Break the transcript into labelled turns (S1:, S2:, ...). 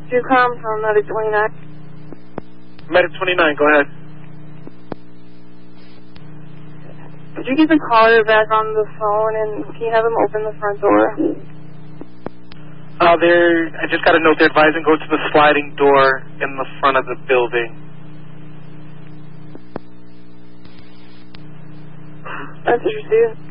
S1: 2Com from Medic 29.
S2: Medic 29, go ahead.
S1: Could you get the caller back on the phone and can you have him open the front door?
S2: I just got a note there advising go to the sliding door in the front of the building.
S1: That's what you see.